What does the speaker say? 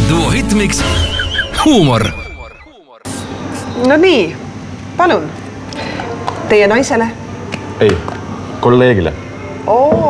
Duo Hitmix huumor. No nii, palun. Teie naisele? Ei, kolleegile.